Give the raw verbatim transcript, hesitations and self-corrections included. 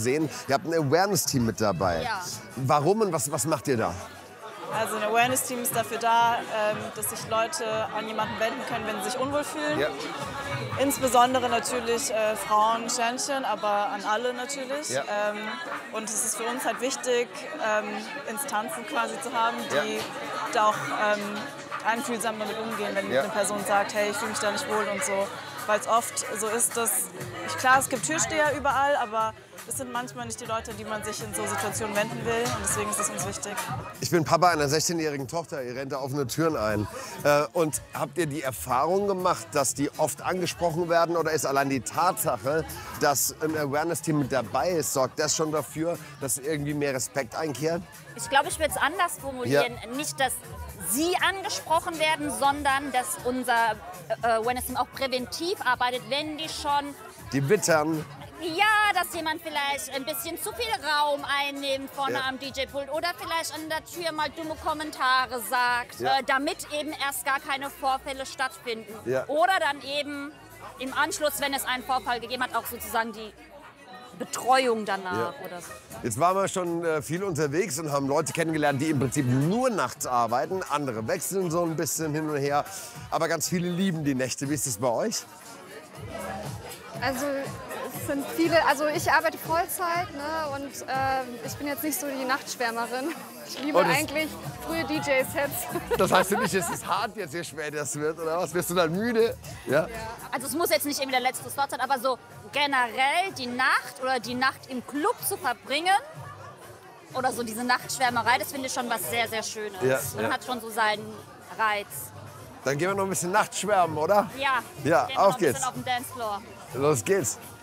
gesehen. Ihr habt ein Awareness-Team mit dabei. Ja. Warum und was, was macht ihr da? Also ein Awareness-Team ist dafür da, ähm, dass sich Leute an jemanden wenden können, wenn sie sich unwohl fühlen. Ja. Insbesondere natürlich äh, Frauen, Sternchen, aber an alle natürlich. Ja. Ähm, und es ist für uns halt wichtig, ähm, Instanzen quasi zu haben, die Ja. da auch ähm, einfühlsam damit umgehen, wenn Ja. eine Person sagt, hey, ich fühle mich da nicht wohl und so. Weil es oft so ist, dass, ich, klar, es gibt Türsteher überall, aber es sind manchmal nicht die Leute, die man sich in so Situationen wenden will. Und deswegen ist es uns wichtig. Ich bin Papa einer sechzehnjährigen Tochter, ihr rennt da offene Türen ein. Äh, und habt ihr die Erfahrung gemacht, dass die oft angesprochen werden? Oder ist allein die Tatsache, dass ein Awareness-Team mit dabei ist, sorgt das schon dafür, dass irgendwie mehr Respekt einkehrt? Ich glaube, ich würde es anders formulieren. Ja. Nicht, dass sie angesprochen werden, sondern dass unser äh, Awareness-Team auch präventiv arbeitet, wenn die schon... Die wittern. Ja, dass jemand vielleicht ein bisschen zu viel Raum einnimmt vorne Ja. am D J-Pult oder vielleicht an der Tür mal dumme Kommentare sagt, Ja. äh, damit eben erst gar keine Vorfälle stattfinden. Ja. Oder dann eben im Anschluss, wenn es einen Vorfall gegeben hat, auch sozusagen die Betreuung danach Ja. oder so. Jetzt waren wir schon äh, viel unterwegs und haben Leute kennengelernt, die im Prinzip nur nachts arbeiten. Andere wechseln so ein bisschen hin und her. Aber ganz viele lieben die Nächte. Wie ist es bei euch? Also es sind viele, also ich arbeite Vollzeit, ne, und äh, ich bin jetzt nicht so die Nachtschwärmerin. Ich liebe Und es- eigentlich frühe D J-Sets. Das heißt für dich, es ist hart jetzt, je später es wird, oder was? Wirst du dann müde? Ja. Also es muss jetzt nicht eben der letzte Slot sein, aber so generell die Nacht oder die Nacht im Club zu verbringen oder so diese Nachtschwärmerei, das finde ich schon was sehr, sehr Schönes. Ja, Man ja. hat schon so seinen Reiz. Dann gehen wir noch ein bisschen Nachtschwärmen, oder? Ja, Ja, gehen wir auf noch ein bisschen geht's. auf dem Dancefloor. Los geht's.